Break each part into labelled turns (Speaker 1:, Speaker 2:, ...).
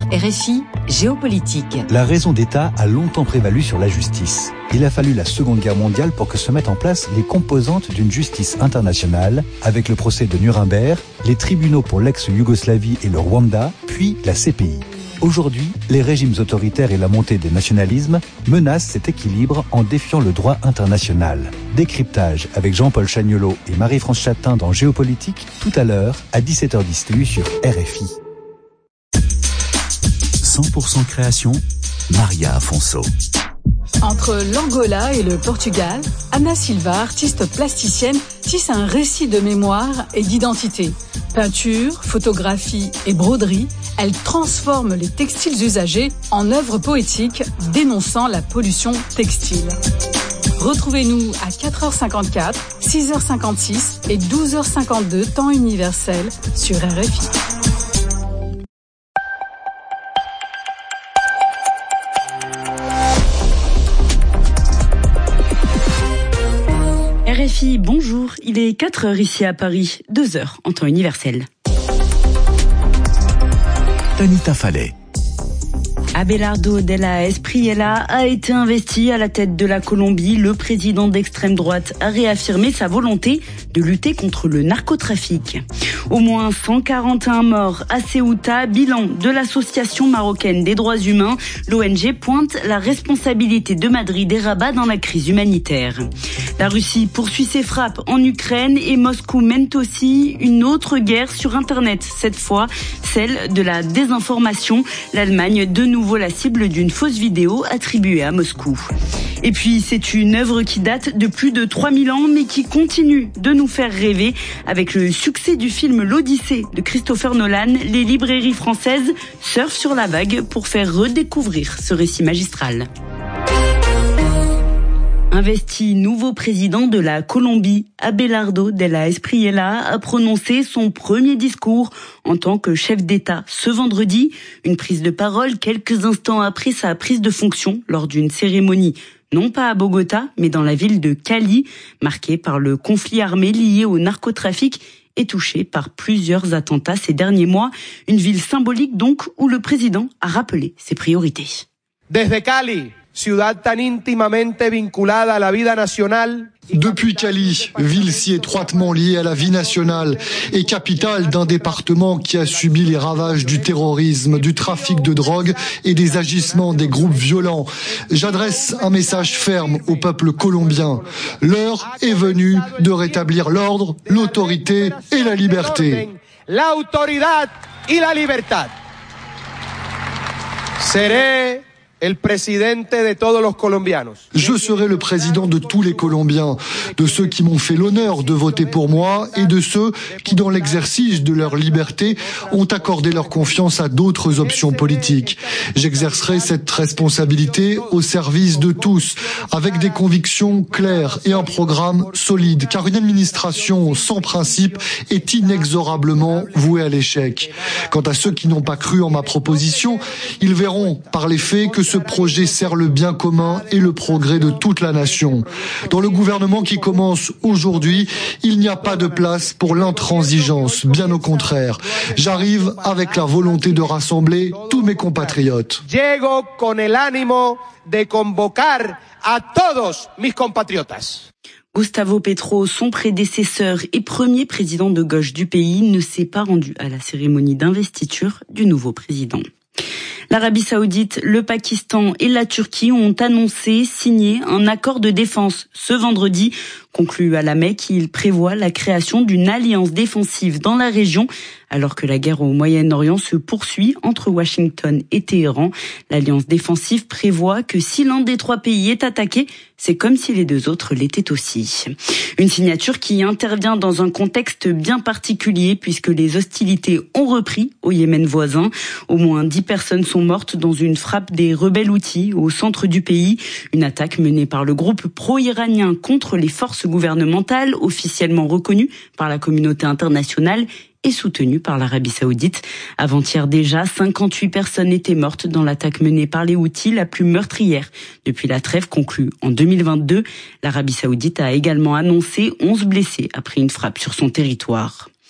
Speaker 1: RFI Géopolitique.
Speaker 2: La raison d'État a longtemps prévalu sur la justice. Il a fallu la Seconde Guerre mondiale pour que se mettent en place les composantes d'une justice internationale, avec le procès de Nuremberg, les tribunaux pour l'ex-Yougoslavie et le Rwanda, puis la CPI. Aujourd'hui, les régimes autoritaires et la montée des nationalismes menacent cet équilibre en défiant le droit international. Décryptage avec Jean-Paul Chagnolot et Marie-France Chatin dans Géopolitique, tout à l'heure à 17h10 TU sur RFI.
Speaker 3: 100% création, Maria Afonso.
Speaker 4: Entre l'Angola et le Portugal, Ana Silva, artiste plasticienne, tisse un récit de mémoire et d'identité. Peinture, photographie et broderie, elle transforme les textiles usagés en œuvres poétiques dénonçant la pollution textile. Retrouvez-nous à 4h54, 6h56 et 12h52 temps universel sur RFI.
Speaker 5: RFI, bonjour, il est 4h ici à Paris, 2h en temps universel.
Speaker 3: Tanita Fallet.
Speaker 5: Abelardo Della Espriella a été investi à la tête de la Colombie. Le président d'extrême droite a réaffirmé sa volonté de lutter contre le narcotrafic. Au moins 141 morts à Ceuta, bilan de l'association marocaine des droits humains. L'ONG pointe la responsabilité de Madrid et Rabat dans la crise humanitaire. La Russie poursuit ses frappes en Ukraine et Moscou mène aussi une autre guerre sur Internet. Cette fois, celle de la désinformation. L'Allemagne, de nouveau la cible d'une fausse vidéo attribuée à Moscou. Et puis, c'est une œuvre qui date de plus de 3000 ans, mais qui continue de nous faire rêver. Avec le succès du film L'Odyssée de Christopher Nolan, les librairies françaises surfent sur la vague pour faire redécouvrir ce récit magistral. Investi nouveau président de la Colombie, Abelardo Della Espriella a prononcé son premier discours en tant que chef d'État ce vendredi. Une prise de parole quelques instants après sa prise de fonction lors d'une cérémonie, non pas à Bogota, mais dans la ville de Cali, marquée par le conflit armé lié au narcotrafic et touchée par plusieurs attentats ces derniers mois. Une ville symbolique donc où le président a rappelé ses priorités.
Speaker 6: Desde Cali, ciudad tan íntimamente vinculada a la vida nacional.
Speaker 7: Depuis Cali, ville si étroitement liée à la vie nationale et capitale d'un département qui a subi les ravages du terrorisme, du trafic de drogue et des agissements des groupes violents, j'adresse un message ferme au peuple colombien. L'heure est venue de rétablir l'ordre, l'autorité et la liberté.
Speaker 6: L'autoridad y la libertad. Seré el presidente de todos los colombianos.
Speaker 7: Je serai le président de tous les Colombiens, de ceux qui m'ont fait l'honneur de voter pour moi et de ceux qui, dans l'exercice de leur liberté, ont accordé leur confiance à d'autres options politiques. J'exercerai cette responsabilité au service de tous, avec des convictions claires et un programme solide, car une administration sans principe est inexorablement vouée à l'échec. Quant à ceux qui n'ont pas cru en ma proposition, ils verront par les faits que ce projet sert le bien commun et le progrès de toute la nation. Dans le gouvernement qui commence aujourd'hui, il n'y a pas de place pour l'intransigeance, bien au contraire. J'arrive avec la volonté de rassembler tous mes compatriotes.
Speaker 6: Llego con el ánimo de convocar a todos mis compatriotas.
Speaker 5: Gustavo Petro, son prédécesseur et premier président de gauche du pays, ne s'est pas rendu à la cérémonie d'investiture du nouveau président. L'Arabie Saoudite, le Pakistan et la Turquie ont annoncé signer un accord de défense ce vendredi. Conclu à la Mecque, il prévoit la création d'une alliance défensive dans la région, alors que la guerre au Moyen-Orient se poursuit entre Washington et Téhéran. L'alliance défensive prévoit que si l'un des trois pays est attaqué, c'est comme si les deux autres l'étaient aussi. Une signature qui intervient dans un contexte bien particulier puisque les hostilités ont repris au Yémen voisin. Au moins 10 personnes sont mortes dans une frappe des rebelles Houthis au centre du pays. Une attaque menée par le groupe pro-iranien contre les forces gouvernementales officiellement reconnues par la communauté internationale et soutenue par l'Arabie Saoudite. Avant-hier déjà, 58 personnes étaient mortes dans l'attaque menée par les Houthis, la plus meurtrière depuis la trêve conclue en 2022. L'Arabie Saoudite a également annoncé 11 blessés après une frappe sur son territoire.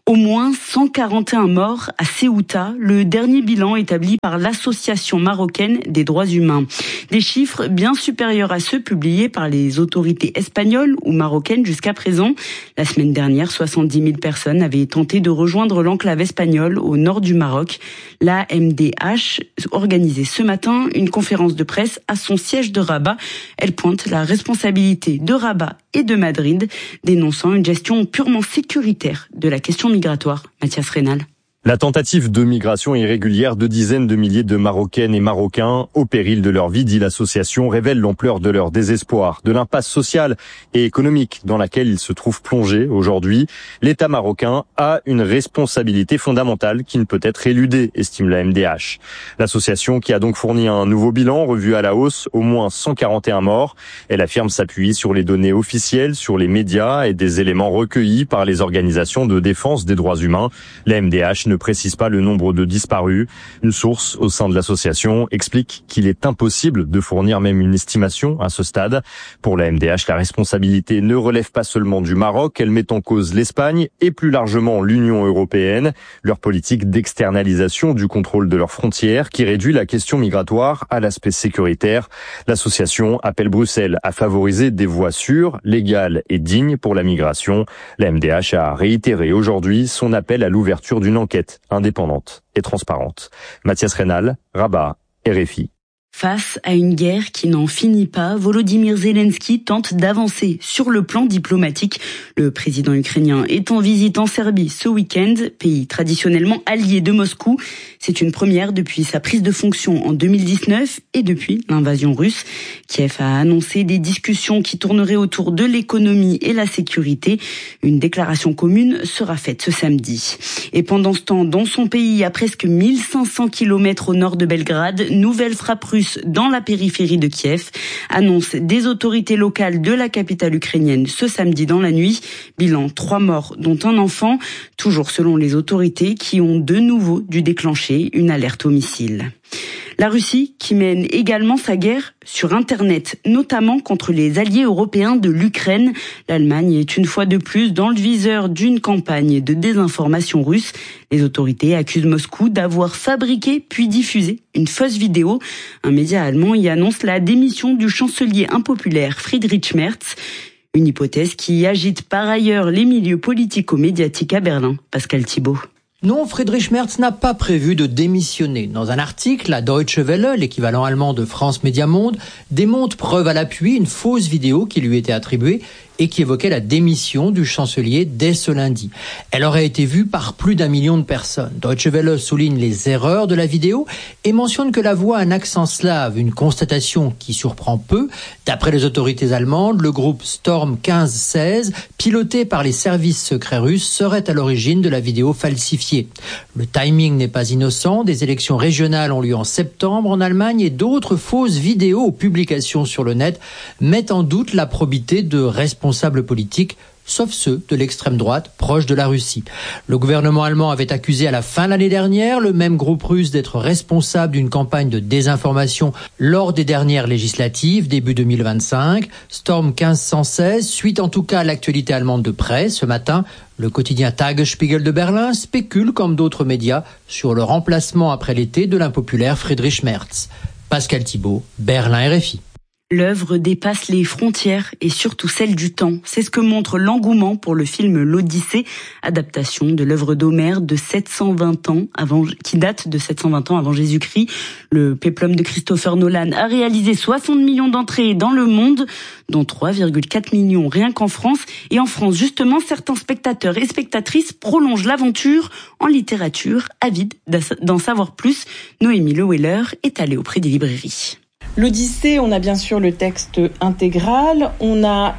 Speaker 5: Au moins 141 morts à Ceuta, le dernier bilan établi par l'Association marocaine des droits humains. Des chiffres bien supérieurs à ceux publiés par les autorités espagnoles ou marocaines jusqu'à présent. La semaine dernière, 70 000 personnes avaient tenté de rejoindre l'enclave espagnole au nord du Maroc. La MDH organisait ce matin une conférence de presse à son siège de Rabat. Elle pointe la responsabilité de Rabat et de Madrid, dénonçant une gestion purement sécuritaire de la question migratoire. Mathias Reynal.
Speaker 8: La tentative de migration irrégulière de dizaines de milliers de Marocaines et Marocains au péril de leur vie, dit l'association, révèle l'ampleur de leur désespoir, de l'impasse sociale et économique dans laquelle ils se trouvent plongés aujourd'hui. L'État marocain a une responsabilité fondamentale qui ne peut être éludée, estime la MDH. L'association, qui a donc fourni un nouveau bilan revu à la hausse, au moins 141 morts. Elle affirme s'appuyer sur les données officielles, sur les médias et des éléments recueillis par les organisations de défense des droits humains. La MDH ne précise pas le nombre de disparus. Une source au sein de l'association explique qu'il est impossible de fournir même une estimation à ce stade. Pour la MDH, la responsabilité ne relève pas seulement du Maroc, elle met en cause l'Espagne et plus largement l'Union européenne. Leur politique d'externalisation du contrôle de leurs frontières qui réduit la question migratoire à l'aspect sécuritaire. L'association appelle Bruxelles à favoriser des voies sûres, légales et dignes pour la migration. La MDH a réitéré aujourd'hui son appel à l'ouverture d'une enquête indépendante et transparente. Mathias Reynal, Rabat, RFI.
Speaker 5: Face à une guerre qui n'en finit pas, Volodymyr Zelensky tente d'avancer sur le plan diplomatique. Le président ukrainien est en visite en Serbie ce week-end, pays traditionnellement allié de Moscou. C'est une première depuis sa prise de fonction en 2019 et depuis l'invasion russe. Kiev a annoncé des discussions qui tourneraient autour de l'économie et la sécurité. Une déclaration commune sera faite ce samedi. Et pendant ce temps, dans son pays, à presque 1500 km au nord de Belgrade, nouvelle frappe russe dans la périphérie de Kiev, annonce des autorités locales de la capitale ukrainienne ce samedi dans la nuit. Bilan 3 morts, dont un enfant, toujours selon les autorités qui ont de nouveau dû déclencher une alerte au missile. La Russie qui mène également sa guerre sur Internet, notamment contre les alliés européens de l'Ukraine. L'Allemagne est une fois de plus dans le viseur d'une campagne de désinformation russe. Les autorités accusent Moscou d'avoir fabriqué puis diffusé une fausse vidéo. Un média allemand y annonce la démission du chancelier impopulaire Friedrich Merz. Une hypothèse qui agite par ailleurs les milieux politico-médiatiques à Berlin. Pascal Thibault.
Speaker 9: Non, Friedrich Merz n'a pas prévu de démissionner. Dans un article, la Deutsche Welle, l'équivalent allemand de France Média Monde, démontre preuve à l'appui une fausse vidéo qui lui était attribuée et qui évoquait la démission du chancelier dès ce lundi. Elle aurait été vue par plus d'1 million de personnes. Deutsche Welle souligne les erreurs de la vidéo et mentionne que la voix a un accent slave, une constatation qui surprend peu. D'après les autorités allemandes, le groupe Storm 1516, piloté par les services secrets russes, serait à l'origine de la vidéo falsifiée. Le timing n'est pas innocent. Des élections régionales ont lieu en septembre en Allemagne et d'autres fausses vidéos aux publications sur le net mettent en doute la probité de responsables politiques, sauf ceux de l'extrême droite proche de la Russie. Le gouvernement allemand avait accusé à la fin de l'année dernière le même groupe russe d'être responsable d'une campagne de désinformation lors des dernières législatives, début 2025. Storm 1516 suit en tout cas l'actualité allemande de près. Ce matin, le quotidien Tagesspiegel de Berlin spécule, comme d'autres médias, sur le remplacement après l'été de l'impopulaire Friedrich Merz. Pascal Thibault, Berlin RFI.
Speaker 5: L'œuvre dépasse les frontières et surtout celles du temps. C'est ce que montre l'engouement pour le film L'Odyssée, adaptation de l'œuvre d'Homère de 720 ans avant, qui date de 720 ans avant Jésus-Christ. Le péplum de Christopher Nolan a réalisé 60 millions d'entrées dans le monde, dont 3,4 millions rien qu'en France. Et en France, justement, certains spectateurs et spectatrices prolongent l'aventure en littérature, avides d'en savoir plus. Noémie Leweller est allée auprès des librairies.
Speaker 10: L'Odyssée, on a bien sûr le texte intégral, on a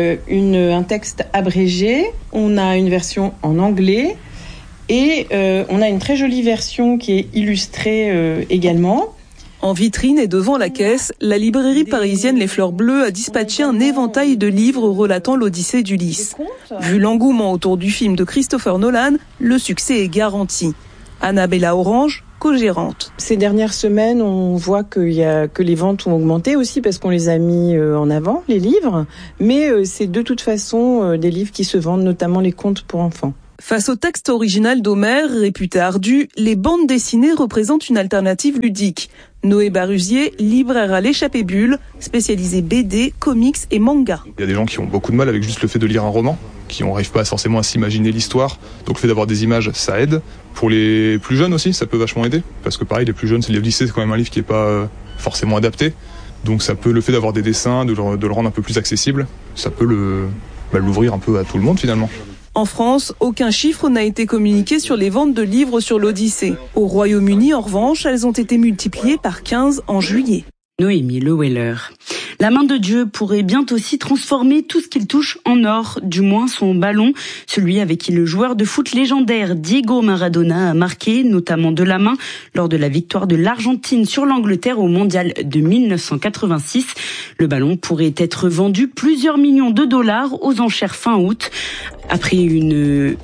Speaker 10: un texte abrégé, on a une version en anglais et on a une très jolie version qui est illustrée également.
Speaker 11: En vitrine et devant la caisse, la librairie parisienne Les Fleurs Bleues a dispatché un éventail de livres relatant l'Odyssée d'Ulysse. Vu l'engouement autour du film de Christopher Nolan, le succès est garanti. Annabella Orange, co-gérante.
Speaker 10: Ces dernières semaines, on voit que les ventes ont augmenté aussi parce qu'on les a mis en avant, les livres. Mais c'est de toute façon des livres qui se vendent, notamment les contes pour enfants.
Speaker 11: Face au texte original d'Homère, réputé ardu, les bandes dessinées représentent une alternative ludique. Noé Barusier, libraire à l'Échappée Bulle, spécialisé BD, comics et manga.
Speaker 12: Il y a des gens qui ont beaucoup de mal avec juste le fait de lire un roman, qui n'arrivent pas forcément à s'imaginer l'histoire. Donc le fait d'avoir des images, ça aide. Pour les plus jeunes aussi, ça peut vachement aider. Parce que pareil, les plus jeunes, c'est le lycée, c'est quand même un livre qui n'est pas forcément adapté. Donc ça peut, le fait d'avoir des dessins, de le rendre un peu plus accessible, ça peut l'ouvrir un peu à tout le monde finalement.
Speaker 11: En France, aucun chiffre n'a été communiqué sur les ventes de livres sur l'Odyssée. Au Royaume-Uni, en revanche, elles ont été multipliées par 15 en juillet.
Speaker 5: Noémie Leweller. La main de Dieu pourrait bientôt aussi transformer tout ce qu'il touche en or, du moins son ballon, celui avec qui le joueur de foot légendaire Diego Maradona a marqué, notamment de la main, lors de la victoire de l'Argentine sur l'Angleterre au Mondial de 1986. Le ballon pourrait être vendu plusieurs millions de dollars aux enchères fin août, après une...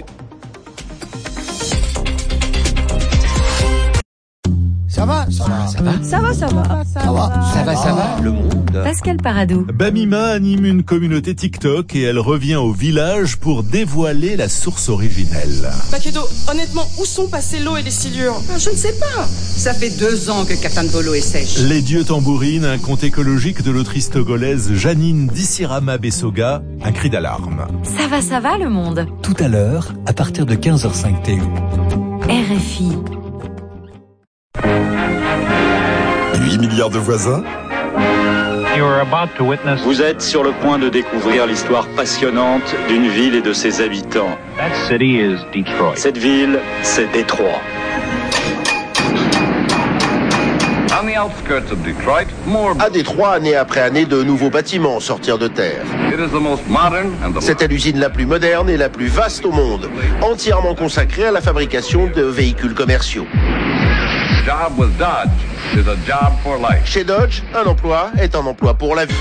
Speaker 13: Ça va, le monde.
Speaker 1: Pascal Paradou.
Speaker 14: Bamima anime une communauté TikTok et elle revient au village pour dévoiler la source originelle.
Speaker 15: Bakedo, honnêtement, où sont passées l'eau et les silures ?
Speaker 16: Je ne sais pas. Ça fait 2 ans que Katanbolo est sèche.
Speaker 14: Les dieux tambourines, un conte écologique de l'autrice togolaise Janine Dissirama Bessoga, un cri d'alarme.
Speaker 1: Ça va le monde.
Speaker 2: Tout à l'heure, à partir de 15h05 TU.
Speaker 1: RFI.
Speaker 3: 8 milliards de voisins.
Speaker 17: Vous êtes sur le point de découvrir l'histoire passionnante d'une ville et de ses habitants. Cette ville, c'est Détroit.
Speaker 18: À Détroit, année après année, de nouveaux bâtiments sortirent de terre. C'était l'usine la plus moderne et la plus vaste au monde, entièrement consacrée à la fabrication de véhicules commerciaux. Chez Dodge, un emploi est un emploi pour la vie.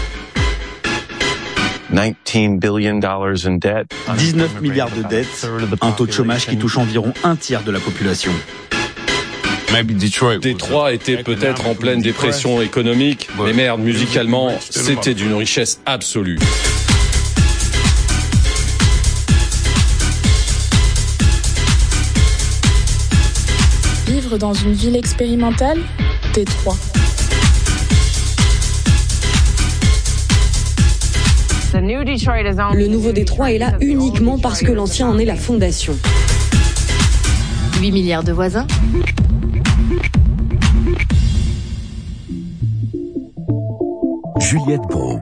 Speaker 19: 19 milliards de dettes, un taux de chômage qui touche environ un tiers de la population.
Speaker 20: Détroit était peut-être en pleine dépression économique, mais merde, musicalement, c'était d'une richesse absolue.
Speaker 21: Vivre dans une ville expérimentale, Détroit.
Speaker 22: Le nouveau Détroit est là uniquement parce que l'ancien en est la fondation.
Speaker 1: 8 milliards de voisins.
Speaker 3: Juliette Brault.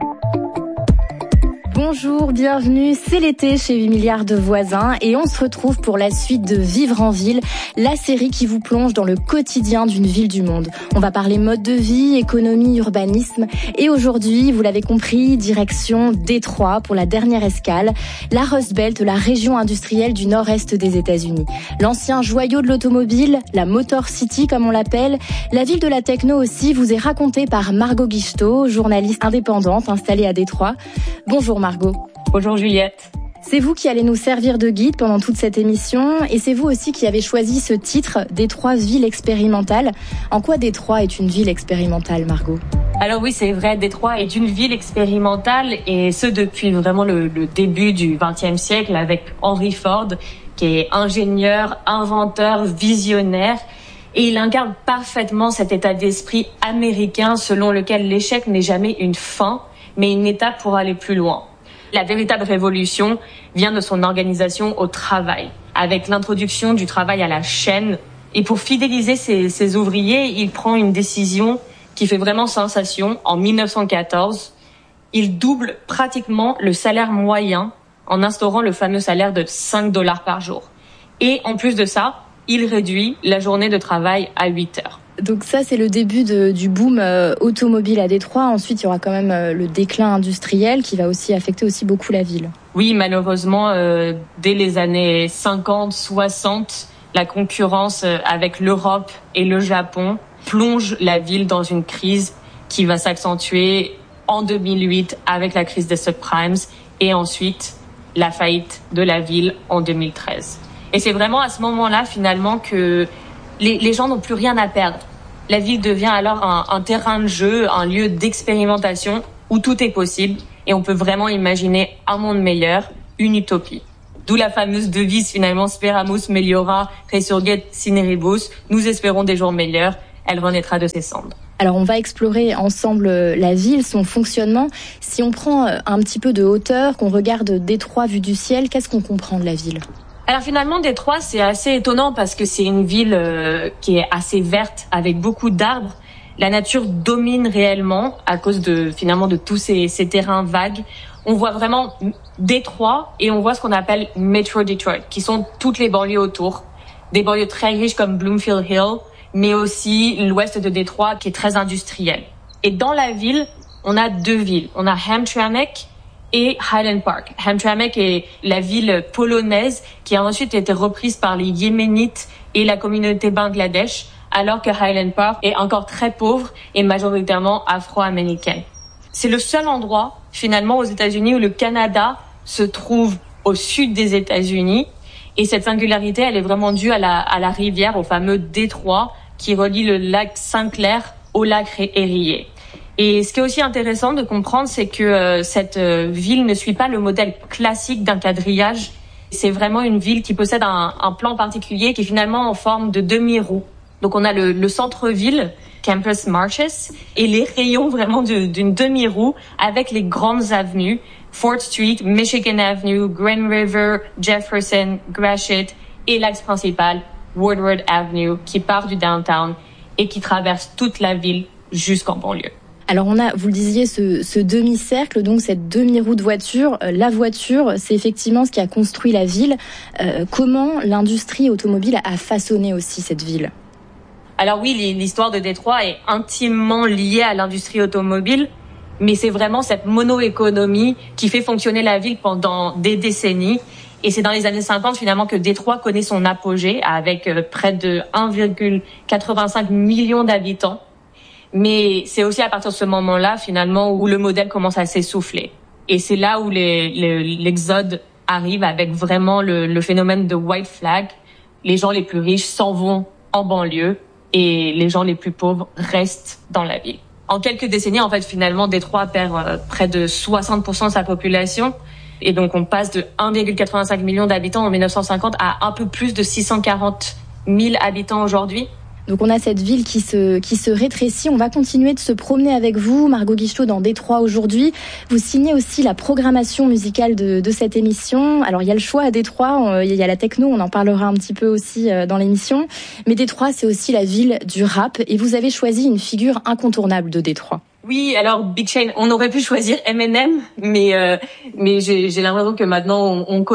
Speaker 23: Bonjour, bienvenue, c'est l'été chez 8 milliards de voisins et on se retrouve pour la suite de Vivre en ville, la série qui vous plonge dans le quotidien d'une ville du monde. On va parler mode de vie, économie, urbanisme et aujourd'hui, vous l'avez compris, direction Détroit pour la dernière escale, la Rust Belt, la région industrielle du nord-est des États-Unis. L'ancien joyau de l'automobile, la Motor City comme on l'appelle, la ville de la techno aussi vous est racontée par Margot Guichetot, journaliste indépendante installée à Détroit. Bonjour Margot.
Speaker 24: Bonjour Juliette.
Speaker 23: C'est vous qui allez nous servir de guide pendant toute cette émission et c'est vous aussi qui avez choisi ce titre, Détroit, ville expérimentale. En quoi Détroit est une ville expérimentale, Margot ?
Speaker 24: Alors oui, c'est vrai, Détroit est une ville expérimentale et ce depuis vraiment le début du XXe siècle avec Henry Ford qui est ingénieur, inventeur, visionnaire et il incarne parfaitement cet état d'esprit américain selon lequel l'échec n'est jamais une fin mais une étape pour aller plus loin. La véritable révolution vient de son organisation au travail, avec l'introduction du travail à la chaîne. Et pour fidéliser ses ouvriers, il prend une décision qui fait vraiment sensation. En 1914, il double pratiquement le salaire moyen en instaurant le fameux salaire de $5 par jour. Et en plus de ça, il réduit la journée de travail à 8 heures.
Speaker 23: Donc ça, c'est le début du boom automobile à Détroit. Ensuite, il y aura quand même le déclin industriel qui va aussi affecter aussi beaucoup la ville.
Speaker 24: Oui, malheureusement, dès les années 50, 60, la concurrence avec l'Europe et le Japon plonge la ville dans une crise qui va s'accentuer en 2008 avec la crise des subprimes et ensuite la faillite de la ville en 2013. Et c'est vraiment à ce moment-là, finalement, que les gens n'ont plus rien à perdre. La ville devient alors un terrain de jeu, un lieu d'expérimentation où tout est possible et on peut vraiment imaginer un monde meilleur, une utopie. D'où la fameuse devise finalement Speramus meliora resurget sine rebus. Nous espérons des jours meilleurs. Elle renaîtra de ses cendres.
Speaker 23: Alors on va explorer ensemble la ville, son fonctionnement. Si on prend un petit peu de hauteur, qu'on regarde Détroit vu du ciel, qu'est-ce qu'on comprend de la ville ?
Speaker 24: Alors finalement, Détroit, c'est assez étonnant parce que c'est une ville qui est assez verte avec beaucoup d'arbres. La nature domine réellement à cause de tous ces terrains vagues. On voit vraiment Détroit et on voit ce qu'on appelle Metro Detroit, qui sont toutes les banlieues autour. Des banlieues très riches comme Bloomfield Hill, mais aussi l'ouest de Détroit qui est très industriel. Et dans la ville, on a deux villes. On a Hamtramck et Highland Park. Hamtramck est la ville polonaise qui a ensuite été reprise par les Yéménites et la communauté Bangladesh, alors que Highland Park est encore très pauvre et majoritairement afro-américaine. C'est le seul endroit, finalement, aux États-Unis où le Canada se trouve au sud des États-Unis. Et cette singularité, elle est vraiment due à la rivière, au fameux détroit qui relie le lac Saint-Clair au lac Erie. Et ce qui est aussi intéressant de comprendre, c'est que cette ville ne suit pas le modèle classique d'un quadrillage. C'est vraiment une ville qui possède un plan particulier qui est finalement en forme de demi-roue. Donc on a le centre-ville, Campus Martius, et les rayons vraiment d'une demi-roue avec les grandes avenues, Fort Street, Michigan Avenue, Grand River, Jefferson, Gratiot et l'axe principal, Woodward Avenue, qui part du downtown et qui traverse toute la ville jusqu'en banlieue.
Speaker 23: Alors on a, vous le disiez, ce demi-cercle, donc cette demi-roue de voiture. La voiture, c'est effectivement ce qui a construit la ville. Comment l'industrie automobile a façonné aussi cette ville ?
Speaker 24: Alors oui, l'histoire de Détroit est intimement liée à l'industrie automobile, mais c'est vraiment cette mono-économie qui fait fonctionner la ville pendant des décennies. Et c'est dans les années 50 finalement que Détroit connaît son apogée avec près de 1,85 million d'habitants. Mais c'est aussi à partir de ce moment-là finalement où le modèle commence à s'essouffler. Et c'est là où l'exode arrive avec vraiment le phénomène de white flag. Les gens les plus riches s'en vont en banlieue et les gens les plus pauvres restent dans la ville. En quelques décennies, en fait, finalement, Détroit perd près de 60% de sa population. Et donc, on passe de 1,85 million d'habitants en 1950 à un peu plus de 640 000 habitants aujourd'hui.
Speaker 23: Donc on a cette ville qui se rétrécit. On va continuer de se promener avec vous, Margot Guichetot, dans Détroit aujourd'hui. Vous signez aussi la programmation musicale de cette émission. Alors il y a le choix à Détroit, il y a la techno, on en parlera un petit peu aussi dans l'émission. Mais Détroit, c'est aussi la ville du rap. Et vous avez choisi une figure incontournable de Détroit.
Speaker 24: Oui, alors Big Sean, on aurait pu choisir Eminem, mais j'ai l'impression que maintenant on connaît